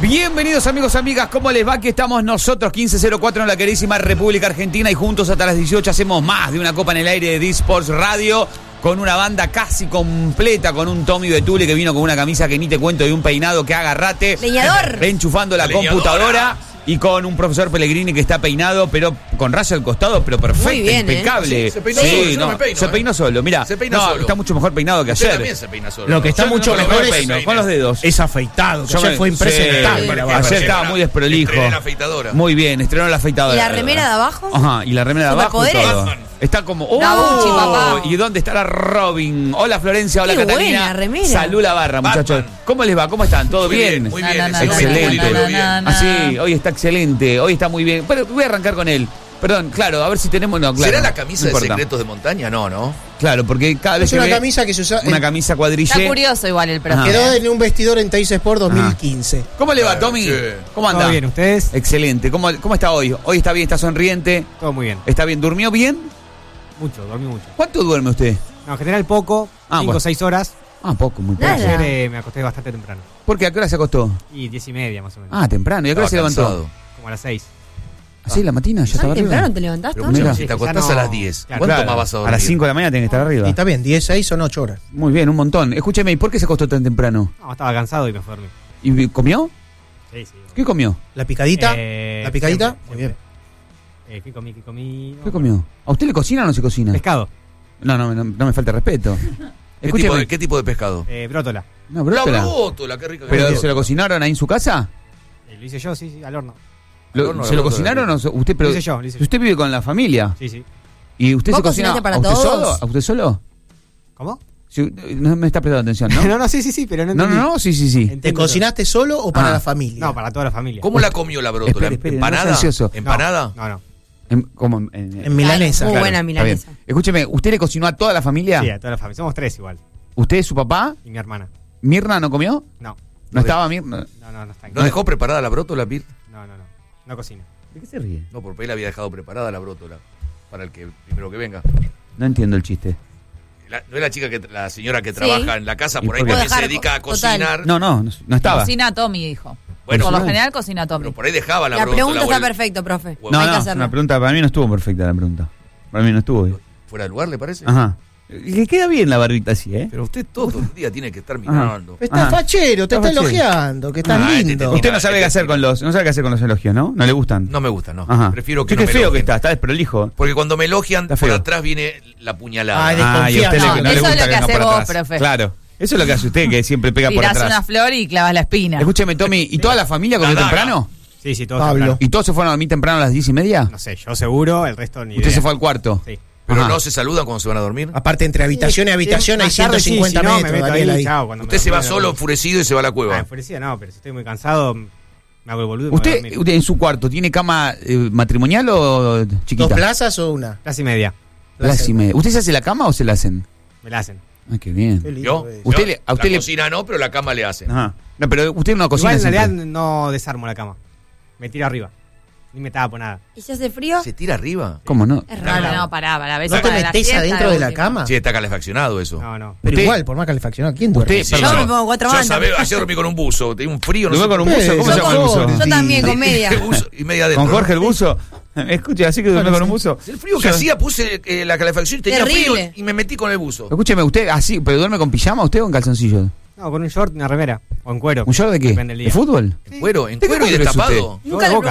Bienvenidos amigos, amigas, ¿cómo les va? Aquí estamos nosotros, 1504 en la queridísima República Argentina y juntos hasta las 18 hacemos más de una copa en el aire de D-Sports Radio con una banda casi completa, con un Tommy Betule que vino con una camisa que ni te cuento y un peinado que agarrate. Leñador. Enchufando la computadora. Y con un profesor Pellegrini que está peinado, pero con raya al costado, pero perfecto, muy bien, impecable. Se peinó solo, yo no me peino, se peinó solo, mirá. Se peina solo. Está mucho mejor peinado que Usted ayer. también se peina solo. Lo que está Yo mucho no mejor me es peino, con los dedos. Es afeitado, que Yo ayer me- fue impresentable. sí, la ayer verdad. estaba muy desprolijo. Estrené la afeitadora. Muy bien, estrenó la afeitadora. ¿Y la remera de abajo? Ajá, y la remera de abajo y Superpoderes. todo. Batman. Está como... La Gucci, papá. ¿Y dónde estará Robin? Hola Florencia, hola Qué Catalina. buena remera. Salud la barra, Batman. muchachos. ¿Cómo les va? ¿Cómo están? ¿Todo Muy bien? Muy bien. Na, na, ese na, nombre na, público, na, lo bien. Ah, sí, hoy está excelente, hoy está muy bien. Pero voy a arrancar con él. Perdón, claro, a ver si tenemos... No, claro, ¿Será la camisa no de importa. secretos de montaña? No. Claro, porque cada vez Es que una ve camisa que se usa. una camisa cuadrille... Está curioso igual el profe. Ajá. Quedó en un vestidor en Teis Sport 2015. ¿Cómo le va, Tommy? Sí. ¿Cómo anda? Todo bien, ¿ustedes? Excelente. ¿Cómo está hoy? Hoy está bien, está sonriente. Todo muy bien. ¿Está bien? ¿Durmió bien? Mucho, dormí mucho. ¿Cuánto duerme usted? No, en general poco, 5 bueno. o 6 horas. Ah, poco, muy poco. Nada. Ayer me acosté bastante temprano. ¿Por qué? ¿A qué hora se acostó? Y 10:30 más o menos. Ah, temprano. ¿Y a qué hora se Estaba levantó? cansado. Como a las 6. ¿Así en la mañana? ¿Ya estaba ¿Tan temprano arriba? te levantás, Pero Tommy? Mira. si te Sí, acostás ya a no- las 10, claro, ¿cuánto Claro, más vas a dormir? A las 5 de la mañana tiene que estar Y arriba. está bien, 10, 6 son 8 horas. Muy bien, un montón. Escúcheme, ¿y por qué se acostó tan temprano? No, estaba cansado y me fui a dormir. ¿Y comió? Sí, sí. ¿Qué comió? ¿La picadita? Eh, ¿La picadita? siempre, Muy bien. siempre. ¿Qué comí? ¿Qué comí? No, ¿Qué comió? ¿A usted le cocina o no se cocina? Pescado. No me falta respeto. Escúcheme. ¿Qué tipo de pescado? Brótola. No, La brótola. brótola, qué rica. ¿Pero que se lo cocinaron ahí en su casa? Lo hice yo, sí, al horno. No, ¿Se lo cocinaron o usted? Pero, Lo hice yo, lo hice yo. ¿Usted vive con la familia? Sí, sí. ¿Y usted ¿Vos se cocina cocinaste para a usted todos? solo? ¿A usted solo? ¿Cómo? Si- no me está prestando atención, ¿no? no, sí, pero no No, entendí. sí. Entiendo ¿Te cocinaste solo o para Ah. la familia? todo. No, para toda la familia. ¿Cómo la comió la brótola? Espere, no ¿Empanada? sea ansioso. ¿Empanada? No. ¿Cómo? En milanesa. Muy Claro, buena está milanesa. bien. Escúcheme, ¿usted le cocinó a toda la familia? Sí, a toda la familia. Somos 3 igual. ¿Usted, su papá? Y mi hermana. ¿Mirna no comió? No, ¿No estaba Mirna? no está ahí. ¿No dejó preparada la brótola, Pir? No. No cocina. ¿De qué se ríe? No, porque él había dejado preparada la brótola. Para el que primero que venga. No entiendo el chiste. No es la chica la señora que trabaja en la casa, ¿Y por ahí por qué? también se Puedo dedica a dejar, total. cocinar. No estaba. Cocina Tommy, dijo. Bueno, Por lo no. general cocina Tommy. Pero por ahí dejaba la La brótola. pregunta está o el- perfecta, profe. No, Hay que Es hacerlo. una pregunta, para mí no estuvo perfecta la pregunta. Para mí no estuvo bien. ¿Fuera de lugar, le parece? Ajá. Le queda bien la barbita así, ¿eh? Pero usted todo el día tiene que estar mirando. Está Ajá. fachero, te Está está fachero. elogiando, que estás Ah, lindo. Usted no sabe qué hacer con los elogios, ¿no? No le gustan. No me gusta, no. Ajá. Prefiero que Qué no me feo que elogien. está desprolijo. Porque cuando me elogian, Está por feo. atrás viene la puñalada. Ay, Y a usted No, no le eso es gusta lo que venga hace por vos, atrás. profe. Claro. Eso es lo que hace usted, que siempre pega por Tirás atrás. una flor y clavas la espina. Escúcheme, Tommy, ¿y toda la familia comió Nada. temprano? Sí, todo Pablo. temprano. ¿Y todos se fueron a dormir temprano a las 10:30? No sé, yo seguro, el resto ni ¿Usted idea. se fue al cuarto? Sí. Pero Ajá. no se saludan cuando se van a dormir. Aparte, entre habitación y habitación hay Más tarde, 150 sí, si no, metros, me meto Daniel, ahí, ahí. chao, cuando Usted me se va voy a solo dormir. enfurecido y se va a la cueva. Enfurecida no, pero si estoy muy cansado, me hago el boludo y me voy a ¿Usted, dormir. usted en su cuarto tiene cama matrimonial o chiquita? ¿Dos plazas o una? Clase y media, Plaza y media. ¿Usted se hace la cama o se la hacen? me la hacen. Ay, qué bien. Qué lindo ¿Yo? es. Usted Yo, le- a usted la le- cocina no, pero la cama le hace. Ajá. No, pero usted no cocina Igual en siempre. realidad no desarmo la cama. Me tiro arriba. Ni me tapo nada. ¿Y si hace frío? ¿Se tira arriba? ¿Cómo no? Es No, raro. pará. A veces ¿No te para la metés fiesta, adentro de la última. cama? Sí, está calefaccionado eso. No. Pero Usted- igual, por más calefaccionado, ¿quién duerme? Usted, Sí, Yo perdón. me pongo cuatro Yo bandas. sabés, ayer dormí con un buzo, tenía un frío, no ¿Durmió sé con un por qué. buzo? ¿Cómo se llama el buzo? Yo también, con media. Buzo y media adentro. ¿Con Jorge el buzo? Escuche, así que durmió con un buzo. El frío que Yo- hacía, puse la calefacción y tenía Terrible. frío y me metí con el buzo. Escúcheme, ¿usted así, pero duerme con pijama usted o en calzoncillos? No, con un short y una remera. O en cuero. ¿Un short de qué? Depende del ¿De día. fútbol? En cuero y ¿De qué destapado. cuadro es usted? Yo Nunca de le Boca.